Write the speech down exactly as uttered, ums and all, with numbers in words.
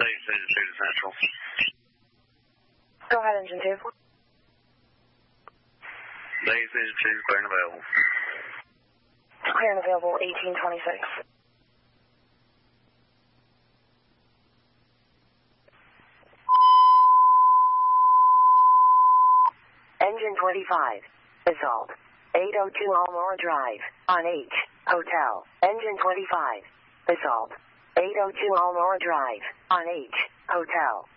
Ladies, engine two to Central. Go ahead, engine two. Ladies, engine two, clear and available. Clear and available, eighteen twenty-six. Engine twenty-five, Assault. eight oh two Almora Drive, on H, Hotel. Engine twenty-five, Assault. eight oh two Almora Drive, on H, Hotel.